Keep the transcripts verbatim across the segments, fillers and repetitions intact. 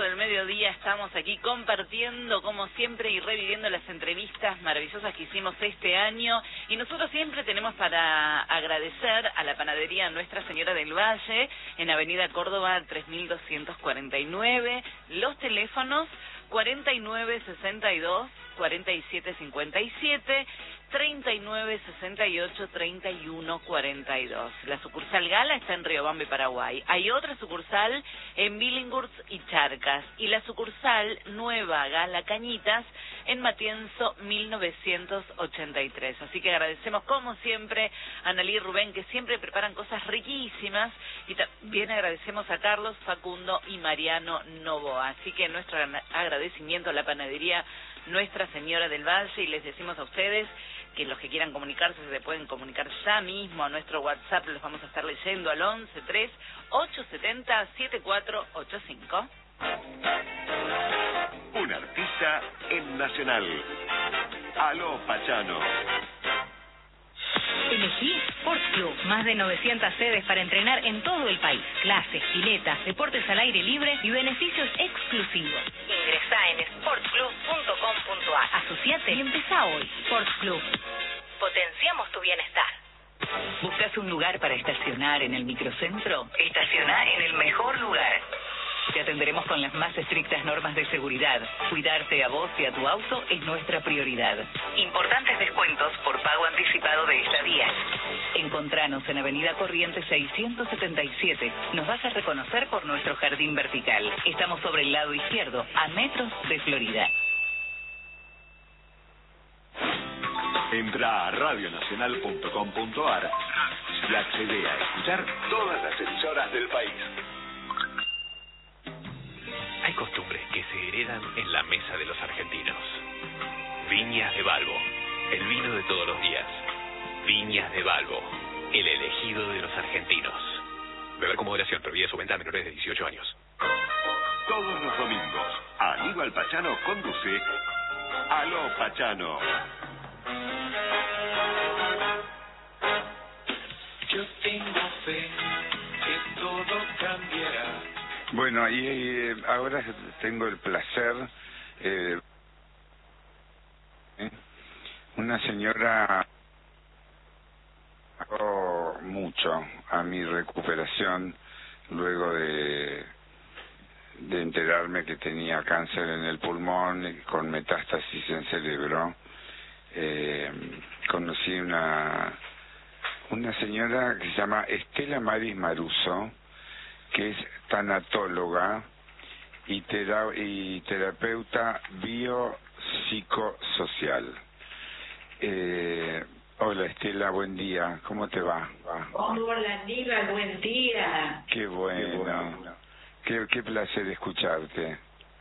del mediodía estamos aquí compartiendo, como siempre, y reviviendo las entrevistas maravillosas que hicimos este año. Y nosotros siempre tenemos para agradecer a la panadería Nuestra Señora del Valle, en Avenida Córdoba tres mil doscientos cuarenta y nueve, los teléfonos cuarenta y nueve sesenta y dos, cuarenta y siete cincuenta y siete, treinta y nueve sesenta y ocho, treinta y uno cuarenta y dos. La sucursal Gala está en Riobamba, Paraguay. Hay otra sucursal en Billinghurst y Charcas. Y la sucursal nueva Gala Cañitas en Matienzo mil novecientos ochenta y tres. Así que agradecemos como siempre a Analí y Rubén, que siempre preparan cosas riquísimas. Y también agradecemos a Carlos, Facundo y Mariano Novoa. Así que nuestro agradecimiento a la panadería Nuestra Señora del Valle, y les decimos a ustedes que los que quieran comunicarse se pueden comunicar ya mismo a nuestro WhatsApp. Los vamos a estar leyendo al once tres, ocho siete cero, siete cuatro ocho cinco. Un artista en Nacional. Aló Pachano. Elegí Sports Club, más de novecientas sedes para entrenar en todo el país. Clases, piletas, deportes al aire libre y beneficios exclusivos. Ingresá en sports club punto com punto a r. Asociate y empezá hoy. Sports Club. Potenciamos tu bienestar. ¿Buscas un lugar para estacionar en el microcentro? Estacioná en el mejor lugar. Te atenderemos con las más estrictas normas de seguridad. Cuidarte a vos y a tu auto es nuestra prioridad. Importantes descuentos por pago anticipado de estadías. Encontranos en Avenida Corrientes seiscientos setenta y siete. Nos vas a reconocer por nuestro jardín vertical. Estamos sobre el lado izquierdo, a metros de Florida. Entra a radio nacional punto com punto a r y accede a escuchar todas las emisoras del país. Hay costumbres que se heredan en la mesa de los argentinos. Viñas de Balbo, el vino de todos los días. Viñas de Balbo, el elegido de los argentinos. Beber con moderación, prohibida su venta a menores de dieciocho años. Todos los domingos, Aníbal Pachano conduce Aló Pachano. Yo tengo fe que todo cambiará. Bueno, y eh, ahora tengo el placer, eh, una señora ayudó mucho a mi recuperación luego de, de enterarme que tenía cáncer en el pulmón con metástasis en cerebro. Eh, conocí una, una señora que se llama Estela Maris Maruso, que es tanatóloga y, tera y terapeuta biopsicosocial. Eh, hola Estela, buen día, ¿cómo te va? Hola Aníbal, buen día. Qué bueno, qué, bueno. qué, qué placer escucharte.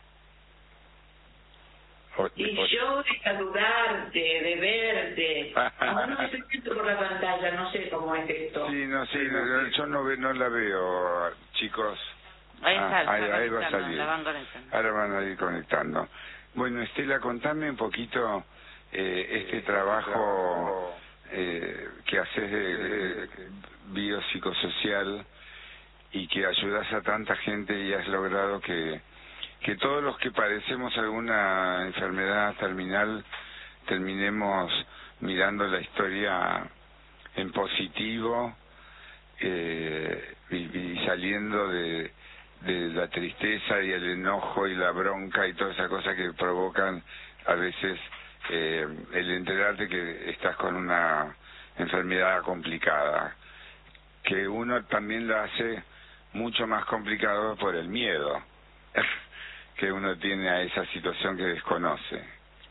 O, y o... yo de saludarte, de verte. Aún no estoy viendo por la pantalla, no sé cómo es esto. Sí, no, sí, no, yo no, ve, no la veo, chicos. Ahí, ah, está, ahí, ahí va a salir. La van conectando. Ahora van a ir conectando. Bueno, Estela, contame un poquito eh, este trabajo eh, que haces de, de biopsicosocial y que ayudas a tanta gente y has logrado que que todos los que padecemos alguna enfermedad terminal terminemos mirando la historia en positivo eh, y, y saliendo de, de la tristeza y el enojo y la bronca y toda esa cosa que provocan a veces eh, el enterarte que estás con una enfermedad complicada, que uno también la hace mucho más complicado por el miedo que uno tiene a esa situación que desconoce.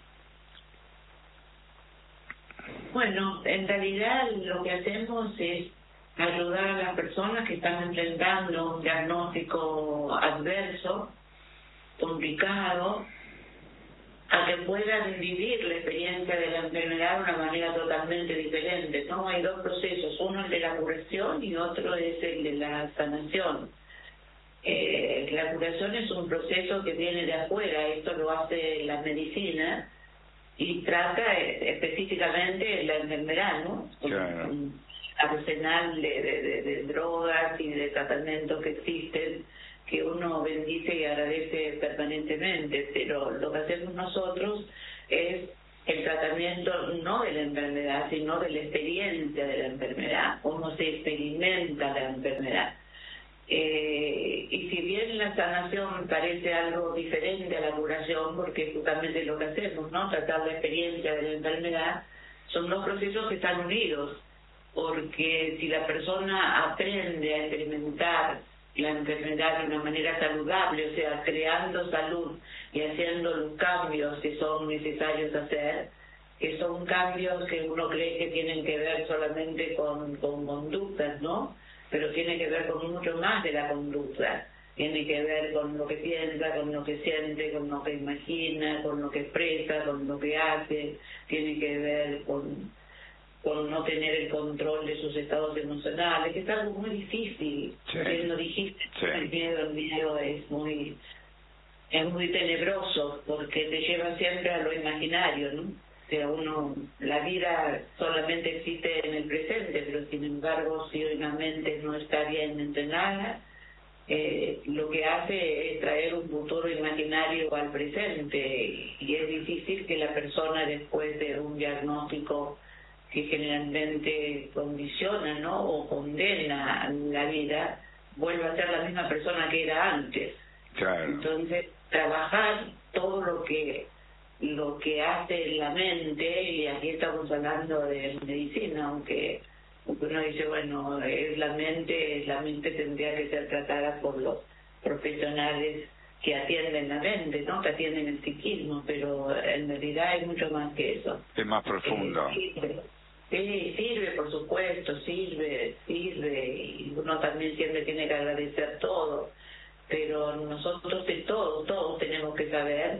Bueno, en realidad lo que hacemos es ayudar a las personas que están enfrentando un diagnóstico adverso, complicado, a que puedan vivir la experiencia de la enfermedad de una manera totalmente diferente, ¿no? Hay dos procesos, uno el de la curación y otro es el de la sanación. Eh, la curación es un proceso que viene de afuera, esto lo hace la medicina y trata específicamente la enfermedad, ¿no? Claro. Un arsenal de, de, de, de drogas y de tratamientos que existen que uno bendice y agradece permanentemente, pero lo que hacemos nosotros es el tratamiento no de la enfermedad, sino de la experiencia de la enfermedad, cómo se experimenta la enfermedad. Eh, y si bien la sanación parece algo diferente a la curación, porque es justamente lo que hacemos, ¿no? Tratar la experiencia de la enfermedad, son dos procesos que están unidos, porque si la persona aprende a experimentar la enfermedad de una manera saludable, o sea, creando salud y haciendo los cambios que son necesarios hacer, que son cambios que uno cree que tienen que ver solamente con, con conductas, ¿no? Pero tiene que ver con mucho más de la conducta. Tiene que ver con lo que piensa, con lo que siente, con lo que imagina, con lo que expresa, con lo que hace. Tiene que ver con, con no tener el control de sus estados emocionales, que es algo muy difícil. Sí. Lo dijiste, Sí. el miedo, el miedo es muy, es muy tenebroso, porque te lleva siempre a lo imaginario, ¿no? O sea, uno, la vida solamente existe en el presente, pero sin embargo, si una mente no está bien entrenada, eh, lo que hace es traer un futuro imaginario al presente, y es difícil que la persona, después de un diagnóstico que generalmente condiciona, ¿no?, o condena la vida, vuelva a ser la misma persona que era antes. Claro. Entonces, trabajar todo lo que lo que hace la mente, y aquí estamos hablando de medicina, aunque uno dice, bueno, es la mente, la mente tendría que ser tratada por los profesionales que atienden la mente, ¿no?, que atienden el psiquismo, pero en realidad hay mucho más que eso. Es más profundo. Eh, sirve. Sí, sirve, por supuesto, sirve, sirve, y uno también siempre tiene que agradecer todo, pero nosotros de todos, todos tenemos que saber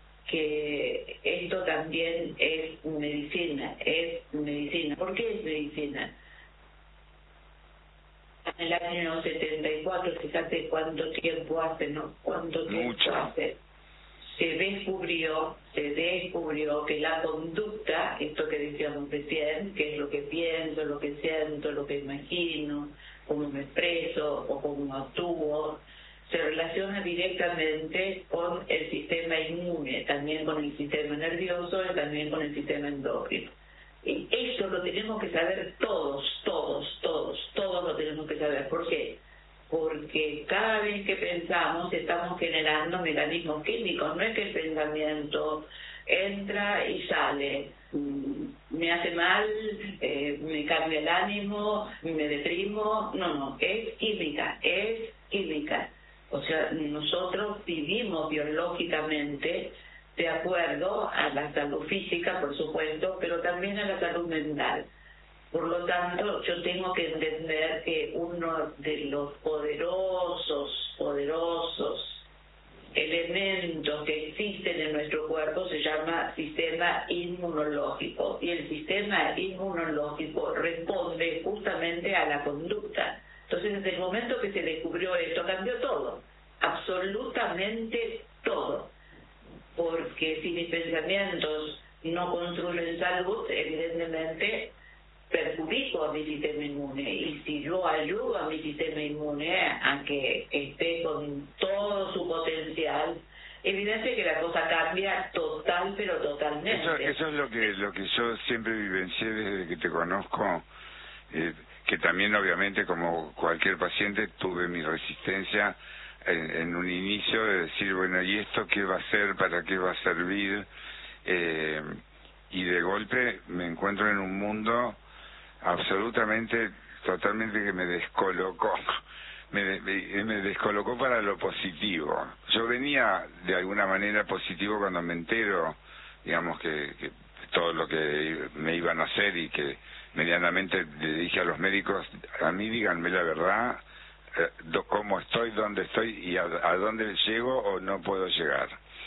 que esto también es medicina, es medicina. ¿Por qué es medicina? En el año setenta y cuatro, fíjate cuánto tiempo hace, ¿no? Cuánto tiempo Mucho. hace. Se descubrió, se descubrió que la conducta, esto que decíamos recién, que es lo que pienso, lo que siento, lo que imagino, cómo me expreso o cómo actúo, se relaciona directamente con el sistema inmune, también con el sistema nervioso y también con el sistema endocrino. Y eso lo tenemos que saber todos, todos, todos, todos lo tenemos que saber. ¿Por qué? Porque cada vez que pensamos estamos generando mecanismos químicos. No es que el pensamiento entra y sale, me hace mal, eh, me cambia el ánimo, me deprimo. No, no, es química, es química. O sea, nosotros vivimos biológicamente de acuerdo a la salud física, por supuesto, pero también a la salud mental. Por lo tanto, yo tengo que entender que uno de los poderosos, poderosos elementos que existen en nuestro cuerpo se llama sistema inmunológico. Y el sistema inmunológico responde justamente a la conducta. Entonces, desde el momento que se descubrió esto, cambió todo, absolutamente todo. Porque si mis pensamientos no construyen salud, evidentemente perjudico a mi sistema inmune, y si yo ayudo a mi sistema inmune a que esté con todo su potencial, evidente que la cosa cambia total, pero totalmente. Eso, eso es lo que lo que yo siempre vivencié desde que te conozco, eh, que también obviamente como cualquier paciente tuve mi resistencia en, en un inicio de decir, bueno, ¿y esto qué va a hacer? ¿Para qué va a servir? Eh, y de golpe me encuentro en un mundo absolutamente, totalmente que me descolocó, me, me, me descolocó para lo positivo. Yo venía de alguna manera positivo cuando me entero, digamos, que, que todo lo que me iban a hacer, y que medianamente le dije a los médicos, a mí díganme la verdad, eh, do, cómo estoy, dónde estoy y a, a dónde llego o no puedo llegar.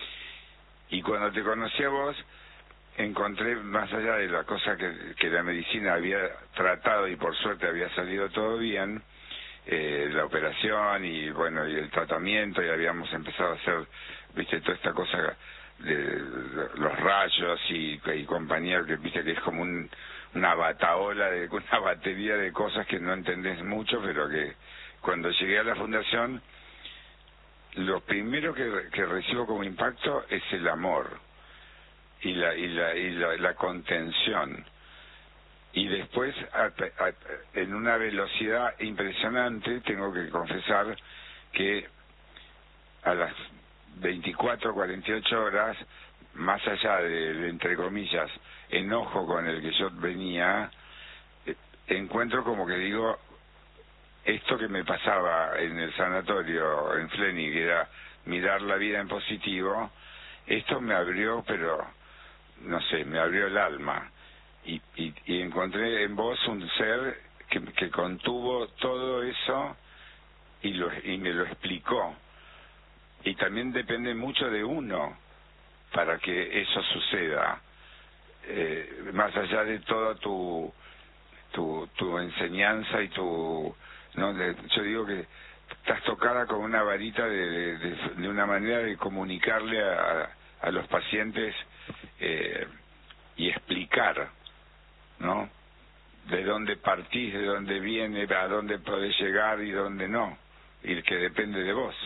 Y cuando te conocí a vos, encontré, más allá de la cosa que, que la medicina había tratado y por suerte había salido todo bien, eh, la operación y bueno, y el tratamiento, y habíamos empezado a hacer, viste, toda esta cosa de los rayos y, y compañía, que viste que es como un, una bataola, de una batería de cosas que no entendés mucho, pero que cuando llegué a la fundación lo primero que, que recibo como impacto es el amor y la y la y la, la contención, y después a, a, en una velocidad impresionante tengo que confesar que a las veinticuatro, cuarenta y ocho horas, más allá de, de entre comillas enojo con el que yo venía, eh, encuentro como que digo, esto que me pasaba en el sanatorio en Fleni, que era mirar la vida en positivo, esto me abrió, pero no sé, me abrió el alma, y, y, y encontré en vos un ser que, que contuvo todo eso y, lo, y me lo explicó. Y también depende mucho de uno para que eso suceda, eh, más allá de toda tu tu tu enseñanza y tu no de, yo digo que estás tocada con una varita de, de, de, de una manera de comunicarle a, a los pacientes eh, y explicar, ¿no? De dónde partís, de dónde viene, a dónde podés llegar y dónde no, y que depende de vos.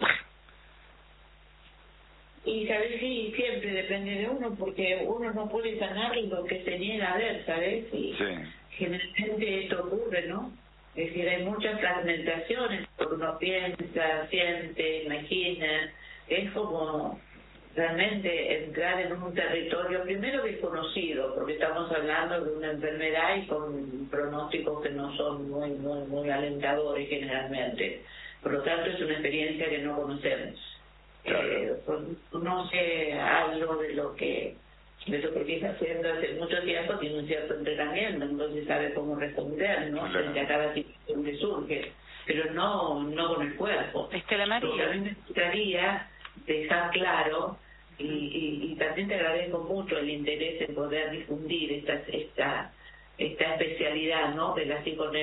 Y sabes, sí, siempre depende de uno, porque uno no puede sanar lo que se niega a ver, ¿sabes? Y sí. Generalmente esto ocurre, ¿no? Es decir, hay muchas fragmentaciones, porque uno piensa, siente, imagina, es como realmente entrar en un territorio primero desconocido, porque estamos hablando de una enfermedad y con pronósticos que no son muy, muy, muy alentadores generalmente. Por lo tanto, es una experiencia que no conocemos. Claro. Eh, pues, no sé algo de lo que de lo que viene haciendo hace mucho tiempo, tiene un cierto entrenamiento, entonces sabe cómo responder, ¿no? Claro. Frente a cada situación que surge, pero no no con el cuerpo. Estela María. Lo que a mí me gustaría dejar claro, y, y, y también te agradezco mucho el interés en poder difundir esta esta esta especialidad, ¿no? De la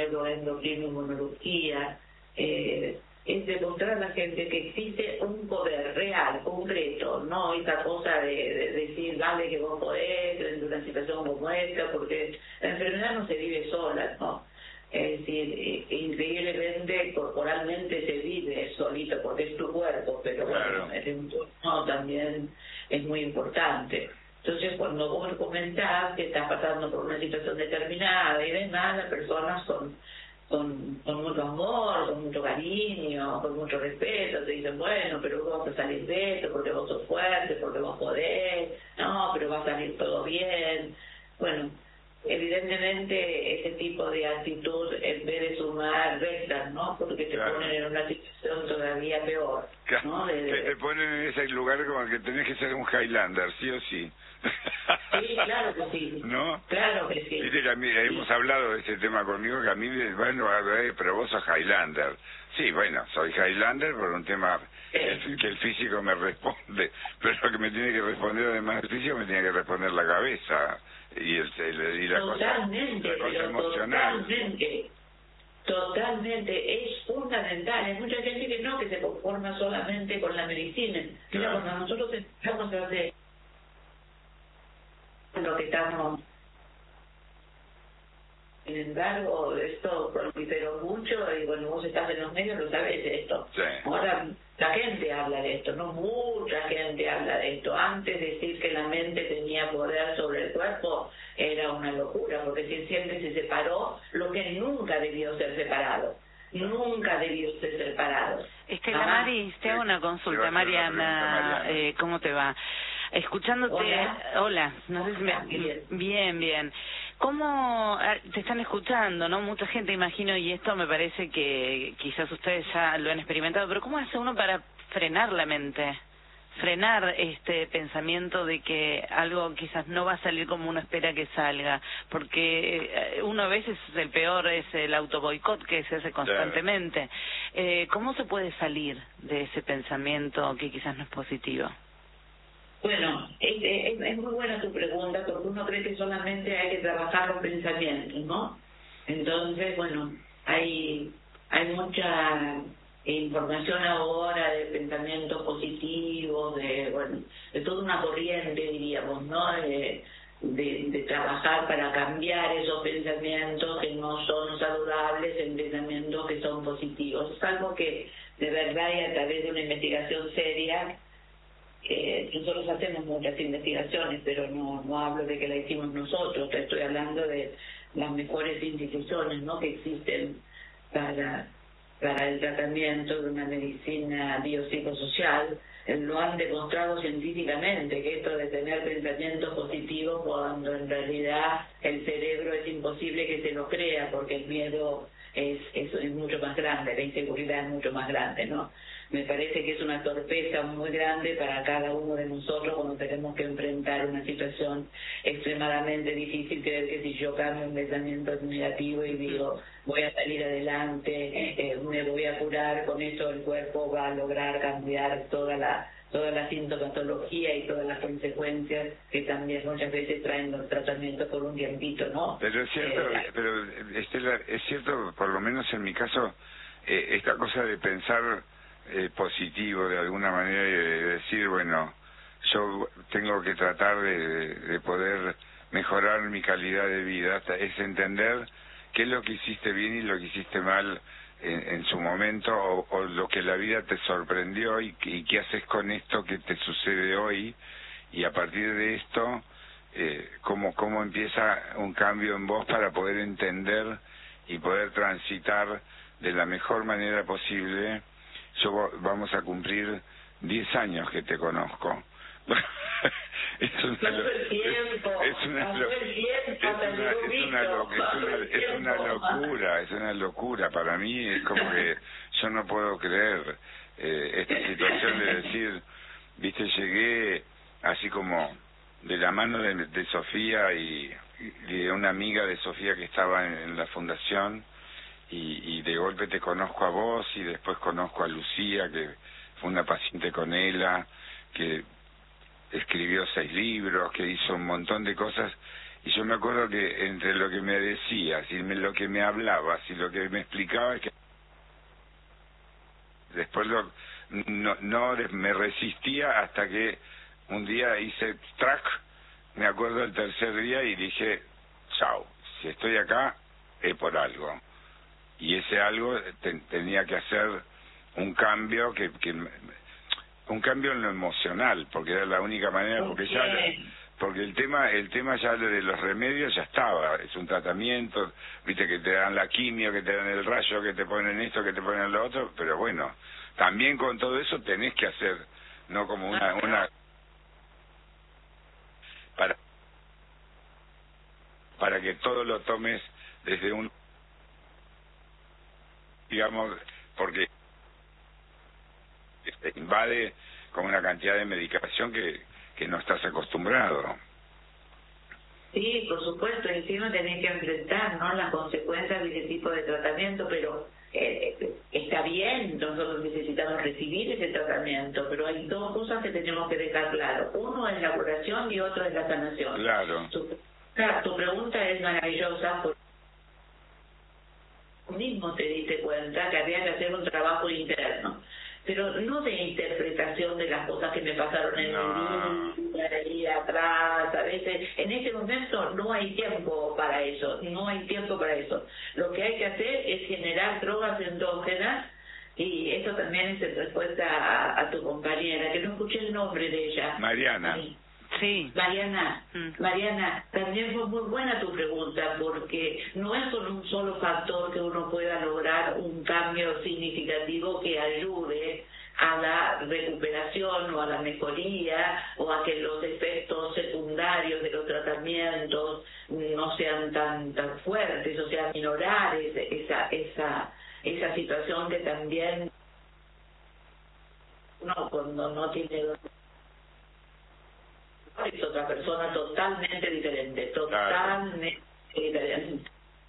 psiconeuroendocrinoinmunología, eh, es demostrar a la gente que existe un poder real, concreto, no esa cosa de, de decir, dale que vos podés, en una situación como esta, porque la enfermedad no se vive sola, ¿no? Es decir, increíblemente, corporalmente se vive solito, porque es tu cuerpo, pero bueno, el entorno también es muy importante. Entonces, cuando vos comentás que estás pasando por una situación determinada y demás, las personas son Con, con mucho amor, con mucho cariño, con mucho respeto, te dicen, bueno, pero vos vas a salir de esto porque vos sos fuerte, porque vos podés, no, pero va a salir todo bien. Bueno, evidentemente ese tipo de actitud, en vez de sumar, restan, ¿no? Porque te claro. ponen en una situación todavía peor, ¿no? De, de... Te, te ponen en ese lugar como que tenés que ser un Highlander, sí o sí. Sí, claro que sí. ¿No? Claro que sí. Viste que a mí, sí. hemos hablado de ese tema conmigo, que a mí, bueno, a ver, pero vos sos Highlander. Sí, bueno, soy Highlander por un tema sí. el, que el físico me responde, pero lo que me tiene que responder además del físico me tiene que responder la cabeza y, el, el, y la totalmente, cosa, la cosa pero emocional. Totalmente. Totalmente, es fundamental. Hay mucha gente que no, que se conforma solamente con la medicina. Mira, claro. Cuando nosotros empezamos a hacer lo que estamos, sin embargo, esto proliferó mucho, y bueno, vos estás en los medios, lo sabés de esto. Sí. Ahora la gente habla de esto, no mucha gente habla de esto. Antes decir que la mente tenía poder sobre el cuerpo era una locura, porque si siempre se separó lo que nunca debió ser separado. Nunca debió ser separado. Estela Mari, te hago una consulta, Mariana, eh, ¿cómo te va? Escuchándote, hola, hola no sé si me... bien, bien. ¿Cómo te están escuchando, no? Mucha gente, imagino, y esto me parece que quizás ustedes ya lo han experimentado, pero ¿cómo hace uno para frenar la mente? Frenar este pensamiento de que algo quizás no va a salir como uno espera que salga, porque uno a veces el peor es el autoboicot que se hace constantemente. Eh, ¿Cómo se puede salir de ese pensamiento que quizás no es positivo? Bueno, es, es, es muy buena tu pregunta, porque uno cree que solamente hay que trabajar los pensamientos, ¿no? Entonces, bueno, hay hay mucha información ahora de pensamientos positivos, de, bueno, de toda una corriente, diríamos, ¿no? De, de, de trabajar para cambiar esos pensamientos que no son saludables en pensamientos que son positivos. Es algo que de verdad y a través de una investigación seria, eh, nosotros hacemos muchas investigaciones, pero no, no hablo de que la hicimos nosotros, te estoy hablando de las mejores instituciones, ¿no?, que existen para, para el tratamiento de una medicina biopsicosocial. Lo han demostrado científicamente, que esto de tener pensamientos positivos cuando en realidad el cerebro es imposible que se lo crea, porque el miedo es, es, es mucho más grande, la inseguridad es mucho más grande, ¿no? Me parece que es una torpeza muy grande para cada uno de nosotros cuando tenemos que enfrentar una situación extremadamente difícil, creer que si yo cambio un pensamiento negativo y digo voy a salir adelante, eh, me voy a curar, con esto el cuerpo va a lograr cambiar toda la toda la sintomatología y todas las consecuencias que también muchas veces traen los tratamientos por un tiempito, ¿no? Pero es cierto, eh, pero Estela, es cierto, por lo menos en mi caso, eh, esta cosa de pensar eh, positivo de alguna manera y de decir, bueno, yo tengo que tratar de, de poder mejorar mi calidad de vida, es entender qué es lo que hiciste bien y lo que hiciste mal en, en su momento, o, o lo que la vida te sorprendió y, y qué haces con esto que te sucede hoy, y a partir de esto eh, cómo, cómo empieza un cambio en vos para poder entender y poder transitar de la mejor manera posible. Yo vamos a cumplir diez años que te conozco. es una lo, es, es una lo, es una es una lo, es una es una locura es una locura para mí. Es como que yo no puedo creer eh, esta situación de decir, viste, llegué así como de la mano de, de Sofía y, y de una amiga de Sofía que estaba en, en la fundación, y, y de golpe te conozco a vos, y después conozco a Lucía, que fue una paciente con ella, que escribió seis libros, que hizo un montón de cosas, y yo me acuerdo que entre lo que me decías y me, lo que me hablabas y lo que me explicabas, que después lo, no, no me resistía hasta que un día hice track, me acuerdo el tercer día, y dije, chao, si estoy acá es por algo. Y ese algo te, tenía que hacer un cambio, que, que un cambio en lo emocional, porque era la única manera, porque ya porque el tema el tema ya de los remedios ya estaba, es un tratamiento, viste, que te dan la quimio, que te dan el rayo, que te ponen esto, que te ponen lo otro, pero bueno, también con todo eso tenés que hacer, no como una una para para que todo lo tomes desde un, digamos, porque te invade con una cantidad de medicación que, que no estás acostumbrado. Sí, por supuesto, encima tenés que enfrentar, ¿no?, las consecuencias de ese tipo de tratamiento, pero eh, está bien, nosotros necesitamos recibir ese tratamiento, pero hay dos cosas que tenemos que dejar claro. Uno es la curación y otro es la sanación. Claro. Tu, tu pregunta es maravillosa, porque tú mismo te diste cuenta que había que hacer un trabajo interno, pero no de interpretación de las cosas que me pasaron en no. mi vida, ahí atrás. A veces, en este momento no hay tiempo para eso, no hay tiempo para eso. Lo que hay que hacer es generar drogas endógenas, y eso también es en respuesta a, a tu compañera, que no escuché el nombre de ella. Mariana. Sí. Sí. Mariana, mm. Mariana, también fue muy buena tu pregunta, porque no es con un solo factor que uno pueda lograr un cambio significativo que ayude a la recuperación o a la mejoría, o a que los efectos secundarios de los tratamientos no sean tan tan fuertes, o sea, minorar esa esa esa situación que también uno cuando no tiene es otra persona totalmente diferente, totalmente claro. diferente.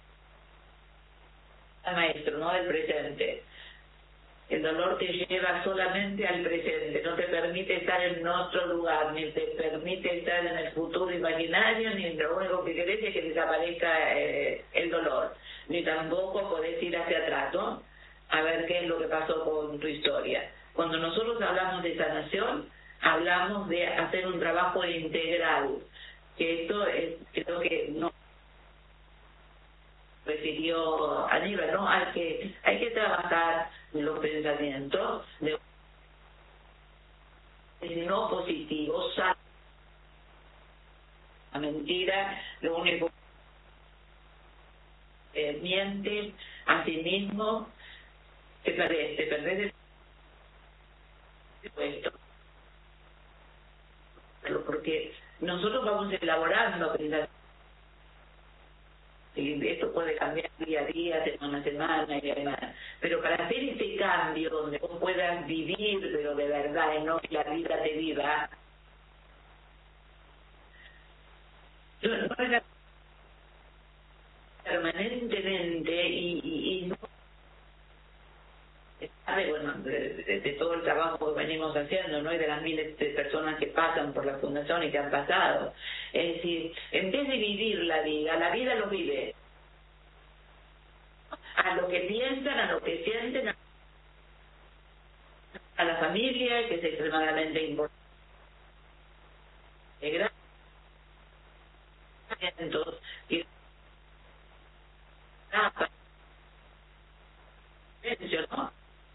El maestro, no del presente. El dolor te lleva solamente al presente, no te permite estar en otro lugar, ni te permite estar en el futuro imaginario, ni lo único que querés es que desaparezca eh, el dolor, ni tampoco podés ir hacia atrás, ¿no?, a ver qué es lo que pasó con tu historia. Cuando nosotros hablamos de sanación, hablamos de hacer un trabajo integral que esto es, creo que no refirió Aníbal, ¿no? Hay que, hay que trabajar los pensamientos de no positivos. La mentira, lo único que eh, mientes a sí mismo, te perdés, te perdés de puesto. Porque nosotros vamos elaborando pensamientos. Y esto puede cambiar día a día, semana a semana, y demás. Pero para hacer ese cambio donde vos puedas vivir, pero de verdad, y no que la vida te viva, no, no es la permanentemente y, y, y no sabe, bueno, de, de, de todo el trabajo que venimos haciendo, ¿no? Y de las miles de personas que pasan por la fundación y que han pasado. Es decir, en vez de vivir la vida, la vida lo vive. A lo que piensan, a lo que sienten, a, a la familia, que es extremadamente importante. Entonces, que ¿no?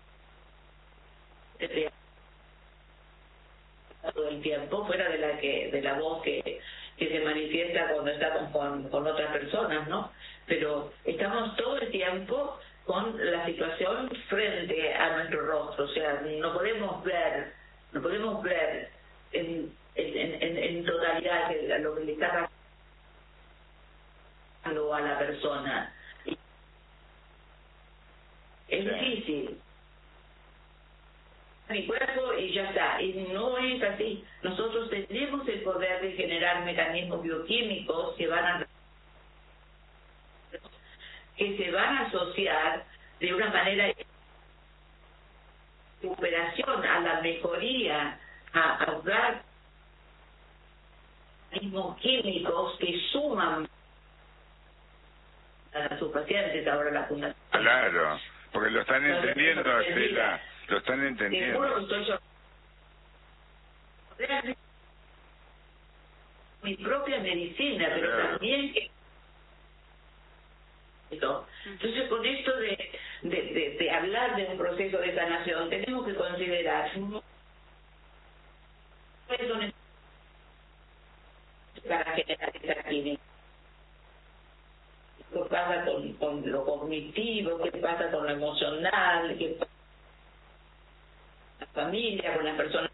Todo el tiempo, fuera de la que de la voz que, que se manifiesta cuando está con, con, con otras personas, ¿no? Pero estamos todo el tiempo con la situación frente a nuestro rostro, o sea, no podemos ver, no podemos ver en, en, en, en totalidad lo que le está pasando a la persona. Es difícil. Mi cuerpo y ya está, y no es así. Nosotros tenemos el poder de generar mecanismos bioquímicos que van a que se van a asociar de una manera de recuperación a la mejoría, a hablar mecanismos químicos que suman a sus pacientes. Ahora la fundación, claro, porque lo están entendiendo, Estela. Lo están entendiendo. Seguro que estoy yo. Mi propia medicina, pero claro. También que... Entonces, con esto de, de, de, de hablar de un proceso de sanación, tenemos que considerar para generar esa clínica. ¿Qué pasa con, con lo cognitivo? ¿Qué pasa con lo emocional? ¿Qué pasa la familia, con las personas,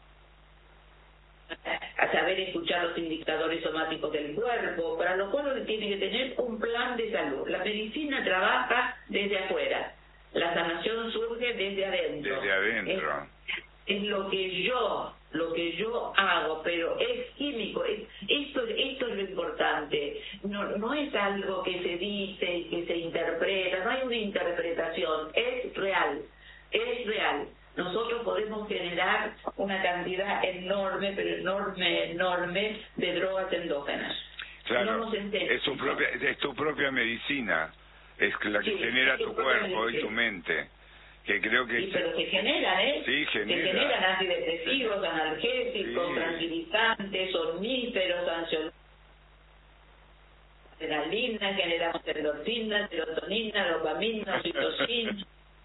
a saber escuchar los indicadores somáticos del cuerpo, para lo cual uno tiene que tener un plan de salud. La medicina trabaja desde afuera, la sanación surge desde adentro. Desde adentro. Es, es lo que yo, lo que yo hago, pero es químico, es, esto, esto es lo importante, no, no es algo que se dice y que se interpreta, no hay una interpretación, es real, es real. Nosotros podemos generar una cantidad enorme, pero enorme, enorme, de drogas endógenas. Claro, no nos es, su propia, es tu propia medicina, es la que sí, genera tu cuerpo medicina. Y tu mente. Que creo que sí, es... pero se generan, ¿eh? Sí, genera. Se generan antidepresivos, analgésicos, sí. tranquilizantes, omníferos, ansiolíticos, adrenalina, generamos endorfina, serotonina, dopamina, oxitocina.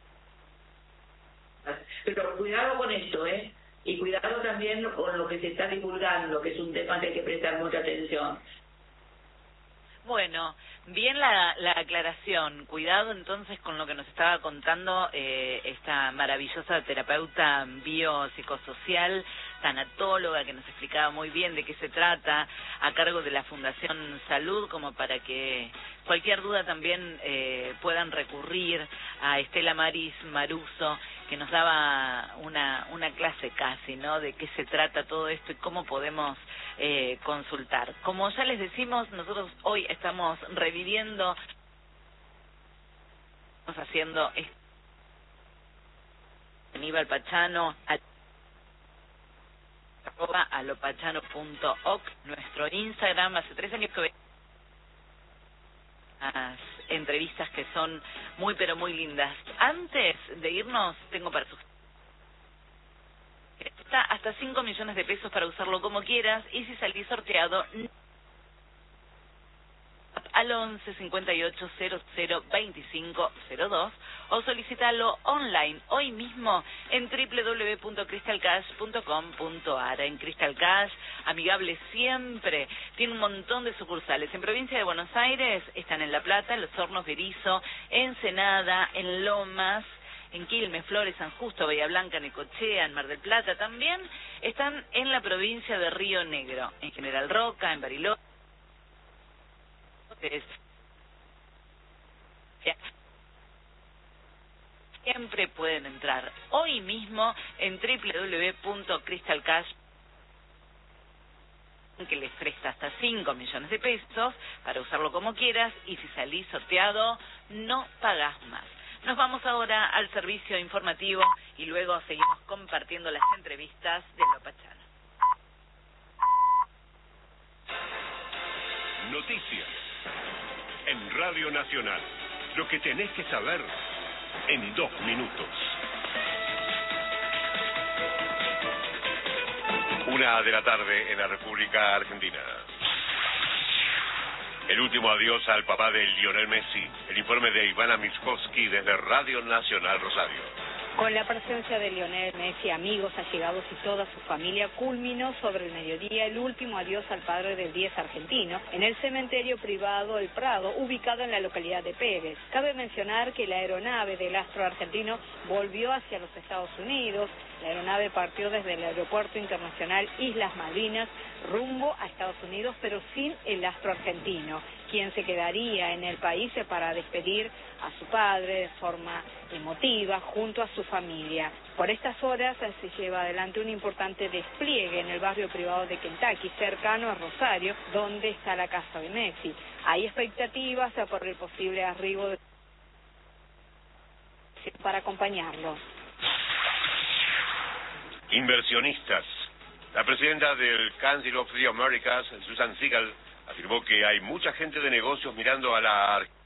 Pero cuidado con esto, ¿eh? Y cuidado también con lo que se está divulgando, que es un tema que hay que prestar mucha atención. Bueno, bien la, la aclaración. Cuidado entonces con lo que nos estaba contando eh, esta maravillosa terapeuta biopsicosocial, tanatóloga, que nos explicaba muy bien de qué se trata, a cargo de la Fundación Salud, como para que cualquier duda también eh, puedan recurrir a Estela Maris Maruso, que nos daba una, una clase casi, ¿no?, de qué se trata todo esto y cómo podemos eh, consultar. Como ya les decimos, nosotros hoy estamos reviviendo, estamos haciendo Aníbal Pachano, arroba alopachano punto oc, nuestro Instagram. Hace tres años que ve las entrevistas que son muy pero muy lindas. Antes de irnos, tengo para sugerir está hasta cinco millones de pesos para usarlo como quieras, y si salís sorteado al once cincuenta y ocho cero cero veinticinco cero dos o solicítalo online hoy mismo en doble u doble u doble u punto crystal cash punto com punto a r. En Crystal Cash, amigable siempre, tiene un montón de sucursales. En provincia de Buenos Aires están en La Plata, Los Hornos, Berisso, Ensenada, en Lomas, en Quilmes, Flores, San Justo, Bahía Blanca, Necochea, en Mar del Plata. También están en la provincia de Río Negro, en General Roca, en Bariloche. Siempre pueden entrar hoy mismo en doble u doble u doble u punto crystal cash, que les presta hasta cinco millones de pesos para usarlo como quieras, y si salís sorteado no pagás más. Nos vamos ahora al servicio informativo y luego seguimos compartiendo las entrevistas de Lo Pachano. Noticias en Radio Nacional. Lo que tenés que saber en dos minutos. Una de la tarde en la República Argentina. El último adiós al papá de Lionel Messi. El informe de Ivana Miskowski desde Radio Nacional Rosario. Con la presencia de Lionel Messi, amigos, allegados y toda su familia, culminó sobre el mediodía el último adiós al padre del diez argentino en el cementerio privado El Prado, ubicado en la localidad de Pérez. Cabe mencionar que la aeronave del astro argentino volvió hacia los Estados Unidos. La aeronave partió desde el Aeropuerto Internacional Islas Malvinas rumbo a Estados Unidos, pero sin el astro argentino, quien se quedaría en el país para despedir a su padre de forma emotiva junto a su familia. Por estas horas se lleva adelante un importante despliegue en el barrio privado de Kentucky, cercano a Rosario, donde está la casa de Messi. Hay expectativas por el posible arribo de... para acompañarlo. Inversionistas. La presidenta del Council of the Americas, Susan Siegel, afirmó que hay mucha gente de negocios mirando a la Argentina.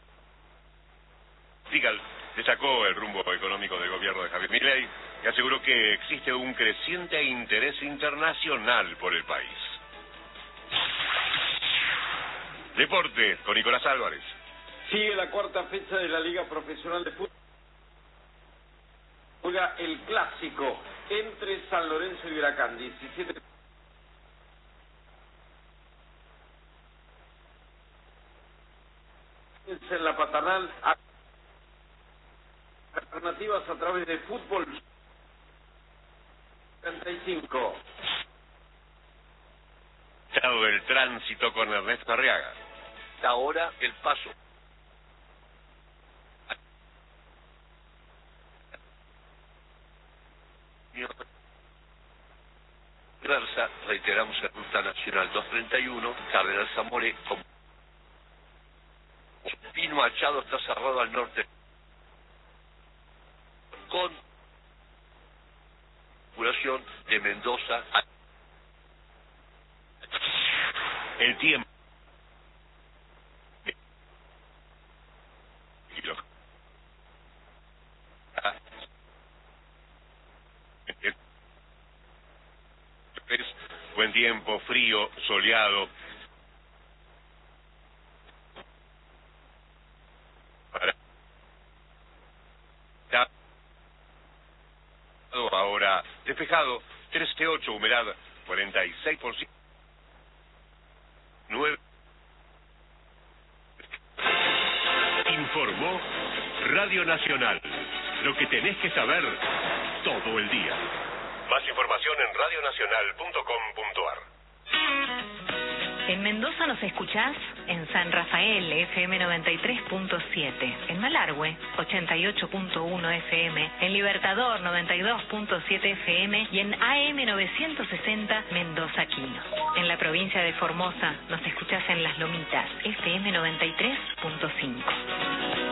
Siegel destacó el rumbo económico del gobierno de Javier Milei y aseguró que existe un creciente interés internacional por el país. Deporte con Nicolás Álvarez. Sigue la cuarta fecha de la Liga Profesional de Fútbol. Juega el clásico entre San Lorenzo y Huracán. diecisiete en la Paternal. Alternativas a través de Fútbol treinta y cinco. Estado del tránsito con Ernesto Arriaga. Ahora el paso. Versa, reiteramos en Ruta Nacional doscientos treinta y uno, Cardenal Zamore, con Pino Machado está cerrado al norte, con circulación de Mendoza. El tiempo. Buen tiempo, frío, soleado. Para... Ahora despejado, trece ocho, humedad cuarenta y seis por ciento. nueve. Informó Radio Nacional. Lo que tenés que saber todo el día. Más información en radio nacional punto com punto a r. En Mendoza nos escuchás en San Rafael, F M noventa y tres punto siete, en Malargüe, ochenta y ocho punto uno F M, en Libertador, noventa y dos punto siete F M y en A M novecientos sesenta Mendoza Quino. En la provincia de Formosa nos escuchás en Las Lomitas, F M noventa y tres punto cinco.